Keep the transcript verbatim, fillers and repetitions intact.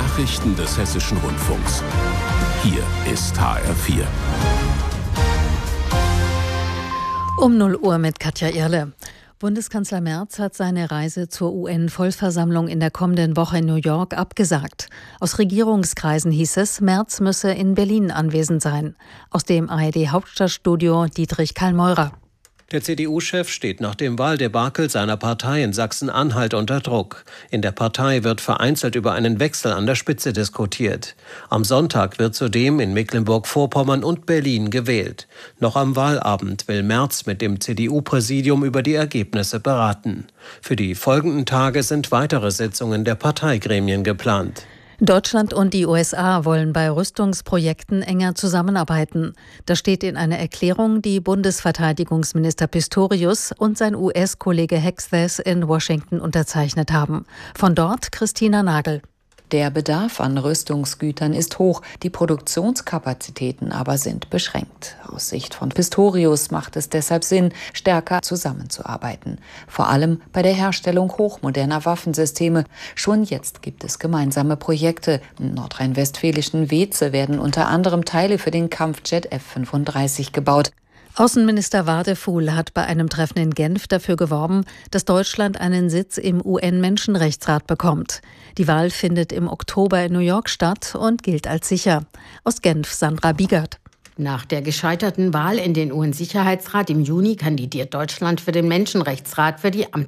Nachrichten des Hessischen Rundfunks. Hier ist H R vier. Um null Uhr mit Katja Irle. Bundeskanzler Merz hat seine Reise zur U N-Vollversammlung in der kommenden Woche in New York abgesagt. Aus Regierungskreisen hieß es, Merz müsse in Berlin anwesend sein. Aus dem A R D-Hauptstadtstudio Dietrich Karl-Meurer. Der C D U-Chef steht nach dem Wahldebakel seiner Partei in Sachsen-Anhalt unter Druck. In der Partei wird vereinzelt über einen Wechsel an der Spitze diskutiert. Am Sonntag wird zudem in Mecklenburg-Vorpommern und Berlin gewählt. Noch am Wahlabend will Merz mit dem C D U-Präsidium über die Ergebnisse beraten. Für die folgenden Tage sind weitere Sitzungen der Parteigremien geplant. Deutschland und die U S A wollen bei Rüstungsprojekten enger zusammenarbeiten. Das steht in einer Erklärung, die Bundesverteidigungsminister Pistorius und sein U S-Kollege Hegseth in Washington unterzeichnet haben. Von dort Christina Nagel. Der Bedarf an Rüstungsgütern ist hoch, die Produktionskapazitäten aber sind beschränkt. Aus Sicht von Pistorius macht es deshalb Sinn, stärker zusammenzuarbeiten. Vor allem bei der Herstellung hochmoderner Waffensysteme. Schon jetzt gibt es gemeinsame Projekte. Im nordrhein-westfälischen Weeze werden unter anderem Teile für den Kampfjet F fünfunddreißig gebaut. Außenminister Wadefuhl hat bei einem Treffen in Genf dafür geworben, dass Deutschland einen Sitz im U N-Menschenrechtsrat bekommt. Die Wahl findet im Oktober in New York statt und gilt als sicher. Aus Genf Sandra Biegert. Nach der gescheiterten Wahl in den U N-Sicherheitsrat im Juni kandidiert Deutschland für den Menschenrechtsrat für die Amtszeit